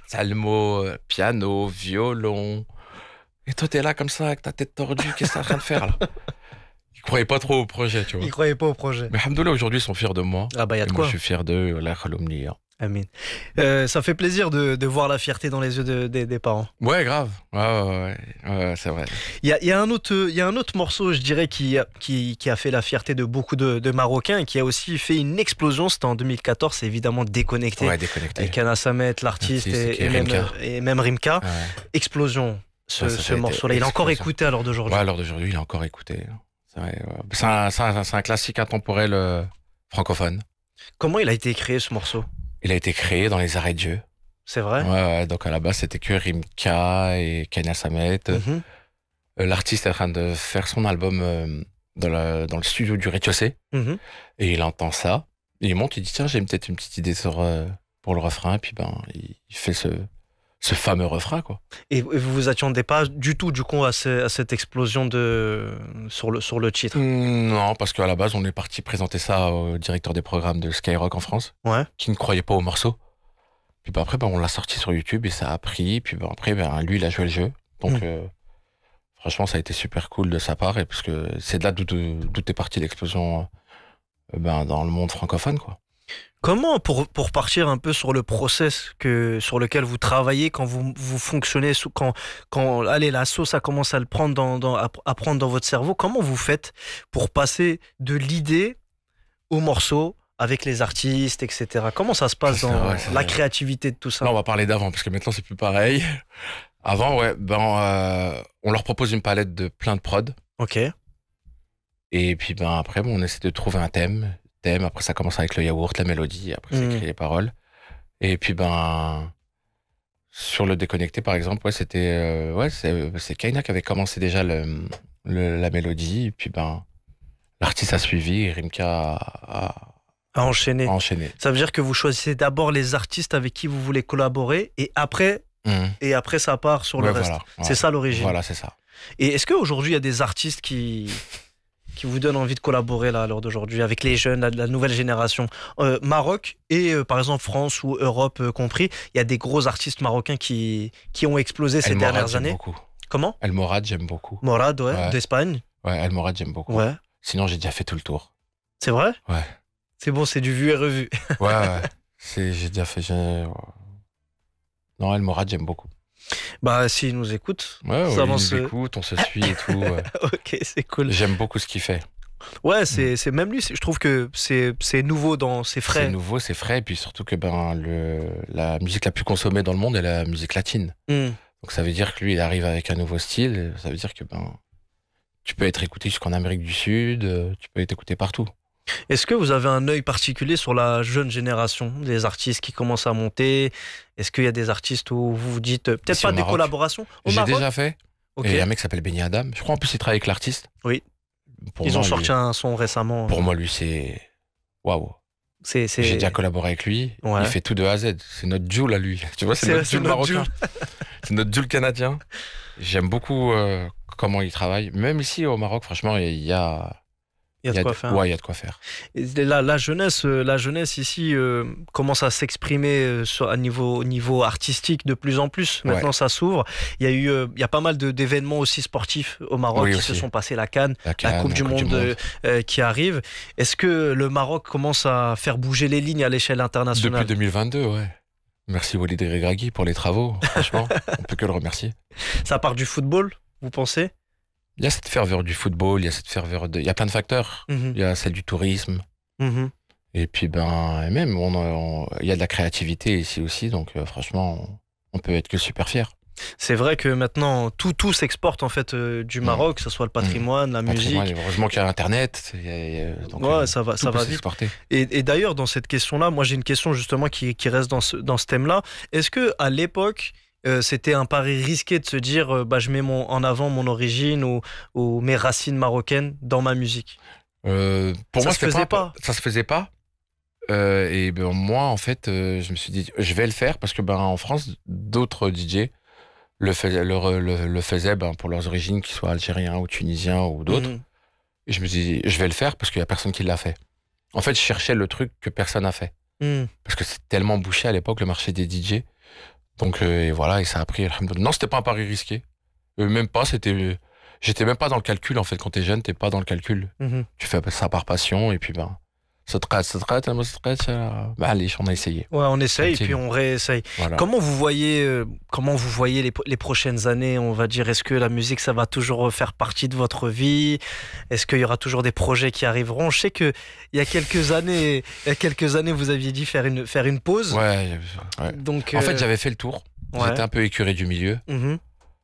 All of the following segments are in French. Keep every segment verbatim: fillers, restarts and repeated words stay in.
Salmo, euh, piano, violon. Et toi, t'es là comme ça, avec ta tête tordue, qu'est-ce que t'es en train de faire là? Ils croyaient pas trop au projet, tu vois. Ils croyaient pas au projet. Mais alhamdoulilah, aujourd'hui, ils sont fiers de moi. Ah bah, il y a Et de moi, je quoi. suis fier d'eux. Allah khaloumni, hein. Amin. Euh, ça fait plaisir de, de voir la fierté dans les yeux de- des- des parents. Ouais, grave. Ouais, ouais, ouais, ouais, ouais, c'est vrai. Il y a, il y a un autre, il y a un autre morceau, je dirais, qui, a- qui, qui a fait la fierté de beaucoup de, de Marocains et qui a aussi fait une explosion. C'était en deux mille quatorze, c'est évidemment Déconnecté. Ouais, déconnecté. Avec Anna Samet, l'artiste, L'artiste et, et et, même, Rimka. et même Rimka. Ouais. Explosion, ce, Ouais, ça, ce ça a été morceau-là. Il est encore explosion. écouté à l'heure d'aujourd'hui. Ouais, à l'heure d'aujourd'hui, il est encore écouté. C'est vrai, ouais. C'est un, c'est un- c'est un classique intemporel euh, francophone. Comment il a été créé, ce morceau? Il a été créé dans les arrêts de jeu. C'est vrai? Ouais, ouais, donc à la base, c'était que Rimka et Kenya Samet. Mhm. Euh, L'artiste est en train de faire son album euh, dans, la- dans le studio du rez-de-chaussée. Mhm. Et il entend ça. Et il monte, il dit tiens, j'ai peut-être une petite idée sur, euh, pour le refrain. Et puis ben, il, il fait ce, ce fameux refrain, quoi. Et vous vous attendez pas du tout, du coup, à, ce- à cette explosion de, sur, le, sur le titre? Mm, Non, parce qu'à la base, on est parti présenter ça au directeur des programmes de Skyrock en France, Ouais. qui ne croyait pas au morceau. Puis ben, après, ben, on l'a sorti sur YouTube et ça a pris. Puis ben, après, ben, lui, il a joué le jeu. Donc, Mm. euh, franchement, ça a été super cool de sa part. Et parce que c'est de là d'où d'où est partie l'explosion euh, ben, dans le monde francophone, quoi. Comment, pour, pour partir un peu sur le process que, sur lequel vous travaillez, quand vous, vous fonctionnez, sous- quand, quand allez, la sauce ça commence à le prendre dans, dans- à, à prendre dans votre cerveau, comment vous faites pour passer de l'idée au morceau avec les artistes, et cetera. Comment ça se passe C'est dans vrai, c'est la vrai. créativité de tout ça? Là, on va parler d'avant, parce que maintenant, c'est plus pareil. Avant, ouais, ben, euh, on leur propose une palette de plein de prods. Ok. Et puis, ben, après, bon, on essaie de trouver un thème. Thème, après, ça commence avec le yaourt, la mélodie, après, c'est Mhm. écrit les paroles. Et puis, ben, sur le déconnecté, par exemple, ouais, c'était, euh, ouais, c'est, c'est Kaina qui avait commencé déjà le, le- la mélodie. Et puis, ben, l'artiste a suivi et Rimka a, a- À enchaîner. a enchaîné. Ça veut dire que vous choisissez d'abord les artistes avec qui vous voulez collaborer et après, Mhm. et après ça part sur le Ouais, reste. voilà, C'est voilà. ça l'origine. Voilà, c'est ça. Et est-ce qu'aujourd'hui, il y a des artistes qui, qui vous donnent envie de collaborer là, à l'heure d'aujourd'hui avec les jeunes, la, la nouvelle génération? Euh, Maroc et euh, par exemple France ou Europe euh, compris, il y a des gros artistes marocains qui, qui ont explosé ces El Morad, dernières j'aime années. beaucoup. Comment? El Morad, j'aime beaucoup. Morad, ouais, Ouais. d'Espagne. Ouais, El Morad, j'aime beaucoup. Ouais. Sinon, j'ai déjà fait tout le tour. C'est vrai? Ouais. C'est bon, c'est du vu et revu. Ouais, ouais. C'est, j'ai déjà fait. j'ai- Non, El Morad, j'aime beaucoup. Bah, s'il nous écoute, Ouais, ouais, ça il avance. nous écoute, on se suit et tout. ouais. Ok, c'est cool. J'aime beaucoup ce qu'il fait. Ouais, c'est c'est même lui, c'est- je trouve que c'est c'est nouveau, dans c'est C'est frais. nouveau, c'est frais, et puis surtout que ben, le, la musique la plus consommée dans le monde est la musique latine. Hmm. Donc ça veut dire que lui, il arrive avec un nouveau style, et ça veut dire que ben, tu peux être écouté jusqu'en Amérique du Sud, euh, tu peux être écouté partout. Est-ce que vous avez un œil particulier sur la jeune génération, des artistes qui commencent à monter? Est-ce qu'il y a des artistes où vous vous dites, euh, peut-être Ici pas au des Maroc. collaborations au J'ai Maroc? déjà fait, Ok. et il y a un mec qui s'appelle Benny Adam. Je crois en plus il travaille avec l'artiste. Oui. Pour Ils moi, ont lui- sorti un son récemment. Pour moi, lui, c'est... Waouh. C'est c'est J'ai déjà collaboré avec lui. Ouais. Il fait tout de A à Z. C'est notre Joule à lui. Tu vois, c'est C'est- notre c'est Joule notre marocain. C'est notre Joule canadien. J'aime beaucoup euh, comment il travaille. Même ici au Maroc, franchement, il y a... il y a de quoi faire. Ouais, il y a de quoi faire. Et La, la jeunesse, euh, la jeunesse ici euh, commence à s'exprimer euh, sur- à niveau, au niveau artistique de plus en plus. Maintenant, Ouais. ça s'ouvre. Il y a eu, euh, il y a pas mal de- d'événements aussi sportifs au Maroc Oui, qui aussi. se sont passés. La CAN, La, la Cannes, Coupe du Monde, euh, euh, qui arrive. Est-ce que le Maroc commence à faire bouger les lignes à l'échelle Depuis internationale? deux mille vingt-deux, ouais. Merci Walid Regragui pour les travaux. Franchement, on peut que le remercier. Ça part du football, vous pensez? Il y a cette ferveur du football, il y a cette ferveur de... Il y a plein de facteurs. Mhm. Il y a celle du tourisme. Mhm. Et puis, ben, et même, on, on- il y a de la créativité ici aussi. Donc, euh, franchement, on, on peut être que super fiers. C'est vrai que maintenant, tout, tout s'exporte en fait euh, du Maroc, que ce soit le patrimoine, la Patrimoine, musique. heureusement qu'il y a Internet. il y a- il y a- donc, Ouais, euh, ça va, tout ça peut va vite. s'exporter. Et, et d'ailleurs, dans cette question-là, moi j'ai une question justement qui, qui reste dans ce, dans ce thème-là. Est-ce que à l'époque, euh, c'était un pari risqué de se dire, euh, bah, je mets mon, en avant mon origine ou, ou mes racines marocaines dans ma musique? Euh, pour Ça moi, se c'était faisait pas, ça se faisait pas. Euh, et ben, moi, en fait, euh, je me suis dit, je vais le faire parce que ben, en France, d'autres D J le, faisaient, le, le, le faisaient ben, pour leurs origines, qu'ils soient algériens ou tunisiens ou d'autres. Mhm. Et je me suis dit, je vais le faire parce qu'il y a personne qui l'a fait. En fait, je cherchais le truc que personne n'a fait. Mhm. Parce que c'est tellement bouché à l'époque, le marché des D J. Donc, euh, et voilà, et ça a pris, alhamdoulilah. Non, c'était pas un pari risqué. Euh, même pas, c'était, j'étais même pas dans le calcul, en fait. Quand t'es jeune, t'es pas dans le calcul. Mhm. Tu fais ça par passion, et puis, ben, ça te rate, ça te rate, ça te rate, ça- bah, allez, on a essayé. Ouais, on essaye et Tranquille. puis on réessaye. Voilà. Comment vous voyez, euh, comment vous voyez les, les prochaines années, on va dire, est-ce que la musique, ça va toujours faire partie de votre vie? Est-ce qu'il y aura toujours des projets qui arriveront? Je sais que il y a quelques années, il y a quelques années, vous aviez dit faire une, faire une pause. Ouais, ouais. Donc, En fait, euh, j'avais fait le tour. ouais. J'étais un peu écuré du milieu. Mhm.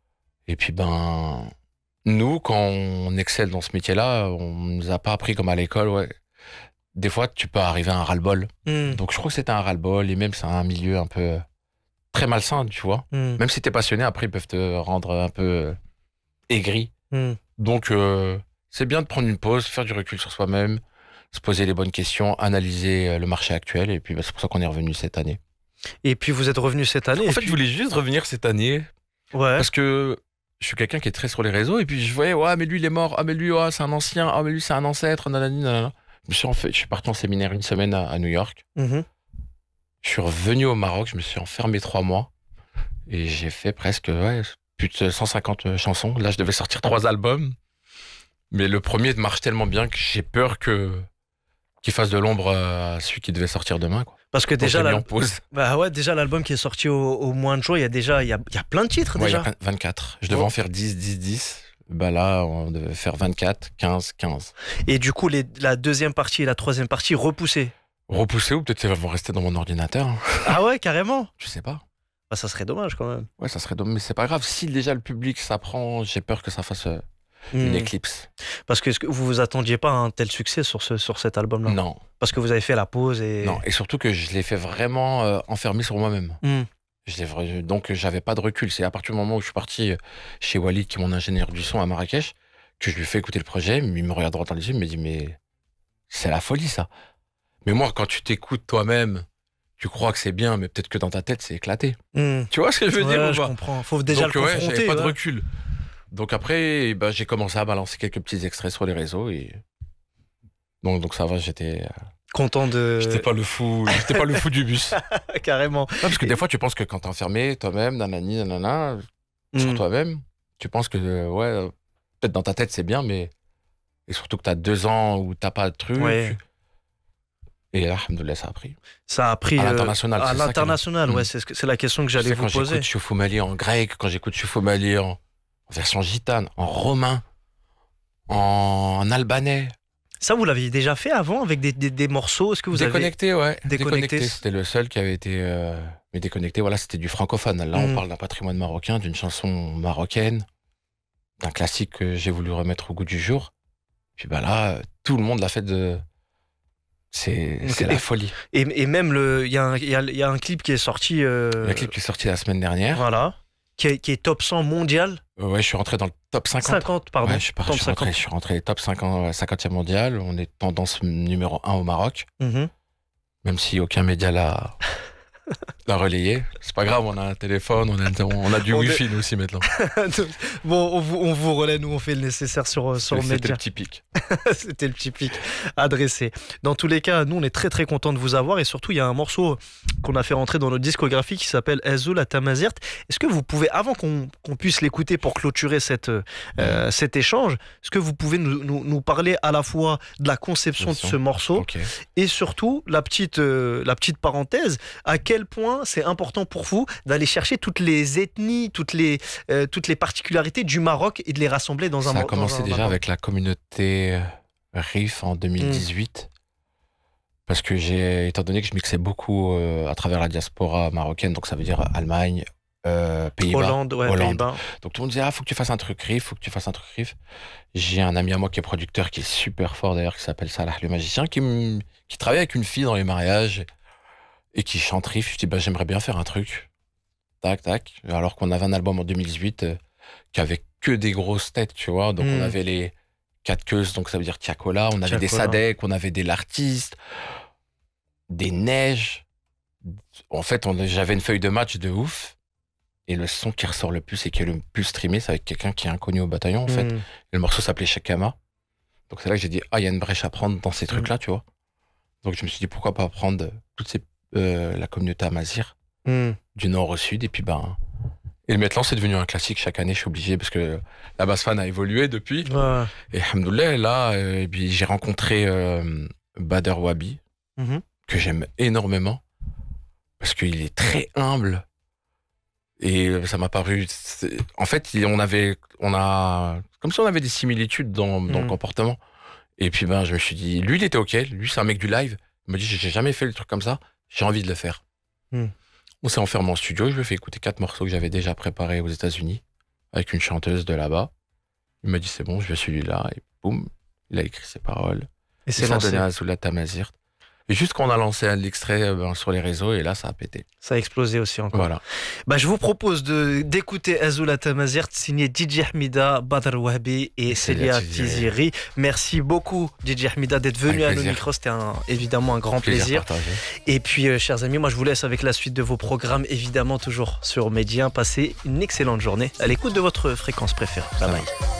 Et puis, ben, nous, quand on excelle dans ce métier-là, on nous a pas appris comme à l'école, ouais. Des fois, tu peux arriver à un ras-le-bol. Mhm. Donc, je crois que c'était un ras-le-bol, et même, c'est un milieu un peu très malsain, tu vois. Mhm. Même si t'es passionné, après, ils peuvent te rendre un peu aigri. Mhm. Donc, euh, c'est bien de prendre une pause, faire du recul sur soi-même, se poser les bonnes questions, analyser euh, le marché actuel, et puis, ben, c'est pour ça qu'on est revenu cette année. Et puis vous êtes revenu cette année. En et fait, puis- je voulais juste revenir cette année, ouais. parce que je suis quelqu'un qui est très sur les réseaux, et puis je voyais, ouais, mais lui, il est mort, ah, mais lui, ouais, c'est un ancien, ah, mais lui, c'est un ancêtre, nanani, nanana. Je me suis, en fait, je suis parti en séminaire une semaine à, à New York. Mhm. Je suis revenu au Maroc, je me suis enfermé trois mois, et j'ai fait presque, ouais, plus de cent cinquante chansons. Là, je devais sortir trois albums, mais le premier marche tellement bien que j'ai peur que qu'il fasse de l'ombre à celui qui devait sortir demain, quoi. Parce que Donc, déjà, j'ai mis l'al- en pause. bah ouais, déjà l'album qui est sorti au, au mois de juin, il y a déjà, il y a, il y a plein de titres Ouais, il y déjà. a vingt-quatre. Je devais Oh. en faire dix, dix, dix. Bah là, on devait faire vingt-quatre, quinze, quinze. Et du coup, les, la deuxième partie et la troisième partie repoussées. Repousser, ou peut-être ça va rester dans mon ordinateur, hein. Ah ouais, carrément. Je sais pas. Bah, ça serait dommage quand même. Ouais, ça serait dommage, mais c'est pas grave. Si déjà le public s'apprend, j'ai peur que ça fasse euh, une Hmm. éclipse. Parce que, est-ce que vous vous attendiez pas à un tel succès sur, ce, sur cet album-là? Non, Parce que vous avez fait la pause et. non. Et surtout que je l'ai fait vraiment euh, enfermé sur moi-même. Hmm. Je l'ai vra- Donc euh, j'avais pas de recul. C'est à partir du moment où je suis parti euh, chez Walid, qui est mon ingénieur du son à Marrakech, que je lui ai fait écouter le projet. Mais il me regarde droit dans les yeux, il me dit, mais c'est la folie, ça. Mais moi, quand tu t'écoutes toi-même, tu crois que c'est bien, mais peut-être que dans ta tête, c'est éclaté. Hmm. Tu vois ce que je veux Ouais, dire ou je pas? comprends. Faut déjà Donc le ouais, confronter. j'avais pas de ouais. recul. Donc après, bah, j'ai commencé à balancer quelques petits extraits sur les réseaux, et donc donc ça va, j'étais euh, Content de. j'étais pas le fou, j'étais pas le fou du bus. Non, Carrément. parce que des fois, tu penses que quand t'es enfermé toi-même, nanani, nanana, sur Hmm. toi-même, tu penses que euh, ouais, euh, peut-être dans ta tête c'est bien, mais et surtout que t'as deux ans où t'as pas de truc. Ouais. Et là, alhamdoulilah, ça a pris. Ça a pris. À euh, l'international, À c'est ça qui est l'international, bien. ouais, Hmm. c'est ce que- c'est la question que Tu j'allais sais, vous quand poser. j'écoute Choufou-Mali en grec, quand j'écoute Choufou-Mali en, en version gitane, en romain, en, en albanais. Ça, vous l'aviez déjà fait avant avec des, des, des morceaux? Est-ce que vous avez. Déconnecté, ouais. Déconnecté. Déconnecté, c'était le seul qui avait été. euh, Mais déconnecté, voilà, c'était du francophone. Là, Mm. on parle d'un patrimoine marocain, d'une chanson marocaine, d'un classique que j'ai voulu remettre au goût du jour. Puis bah là, euh, tout le monde l'a fait de. C'est Donc, c'est et- la folie. Et, et même, le- il y, a un- il y a- il y a un clip qui est sorti. euh, Le clip qui est sorti la semaine dernière. Voilà. Qui est, qui est top cent mondial. Euh, ouais, je suis rentré dans le top cinquante. cinquante, pardon. Ouais, je suis, pas- top je suis rentré, je suis rentré top cinquante, ouais, cinquantième mondial. On est tendance numéro un au Maroc, Mhm. même si aucun média l'a l'a relayé. C'est pas grave, on a un téléphone, on a, on a du On Wi-Fi nous aussi maintenant. Bon, on vous, on vous relaie, nous on fait le nécessaire sur, sur C'était Média. le petit pic. C'était le petit pic adressé. Dans tous les cas, nous on est très très contents de vous avoir et surtout il y a un morceau qu'on a fait rentrer dans notre discographie qui s'appelle Ezou la Tamazirt. Est-ce que vous pouvez, avant qu'on qu'on puisse l'écouter pour clôturer cette, euh, cet échange, est-ce que vous pouvez nous, nous, nous parler à la fois de la conception de Bien sûr. ce morceau Ok. et surtout la petite, euh, la petite parenthèse, à quel point c'est important pour vous d'aller chercher toutes les ethnies, toutes les, euh, toutes les particularités du Maroc et de les rassembler dans un Ça a dans commencé un déjà album. avec la communauté Rif en deux mille dix-huit. Parce que j'ai, étant donné que je mixais beaucoup euh, à travers la diaspora marocaine, donc ça veut dire Allemagne, euh, Pays-Bas. Hollande, ouais, Hollande. Pays-Bas. Donc tout le monde disait, ah, faut que tu fasses un truc Rif, faut que tu fasses un truc Rif. J'ai un ami à moi qui est producteur, qui est super fort d'ailleurs, qui s'appelle Salah le magicien, qui, m- qui travaille avec une fille dans les mariages et qui chante Rif. Je dis, bah, j'aimerais bien faire un truc. Tac, tac. Alors qu'on avait un album en deux mille dix-huit euh, qui avait que des grosses têtes, tu vois. Donc Mm. on avait les quatre queues, donc ça veut dire Tiakola, on avait des Tiakola. Sadek, on avait des L'artiste, des Neiges. En fait, on- j'avais une feuille de match de ouf. Et le son qui ressort le plus et qui est le plus streamé, c'est avec quelqu'un qui est inconnu au bataillon, en fait. Mm. Et le morceau s'appelait Shakama. Donc c'est là que j'ai dit, ah, il y a une brèche à prendre dans ces trucs-là, tu vois. Donc je me suis dit, pourquoi pas prendre toute ces, euh, la communauté amazir Mm. du nord au sud. Et puis, ben, et maintenant, c'est devenu un classique. Chaque année, je suis obligé parce que la basse fan a évolué depuis. Ouais. Et alhamdoulilah, là, euh, et puis j'ai rencontré euh, Bader Wabi, Mhm. que j'aime énormément parce qu'il est très humble. Et ça m'a paru. c'est- En fait, on avait, on a, comme si on avait des similitudes dans, dans le Mm. comportement. Et puis, ben, je me suis dit, lui, il était OK. Lui, c'est un mec du live. Il m'a dit, j'ai jamais fait le truc comme ça. J'ai envie de le faire. Mm. On s'est enfermé en studio. Je lui ai fait écouter quatre morceaux que j'avais déjà préparés aux États-Unis avec une chanteuse de là-bas. Il m'a dit, c'est bon, je veux celui-là. Et boum, il a écrit ses paroles. Et Et c'est ça a lancé. donné à Azula Tamazirt. Et juste qu'on a lancé un- l'extrait euh, ben, sur les réseaux, et là, ça a pété. Ça a explosé aussi encore. Voilà. Bah, je vous propose de, d'écouter Azula Tamazirt, signé D J Hamida, Badr Wahbi et Célia Célia Tiziri. Tiziri. Merci beaucoup, D J Hamida, d'être venu Avec à nos plaisir. micros. C'était un- évidemment un grand plaisir. partagé. Et puis, euh, chers amis, moi, je vous laisse avec la suite de vos programmes, évidemment, toujours sur Médien. Passez une excellente journée à l'écoute de votre fréquence préférée. Bye bye.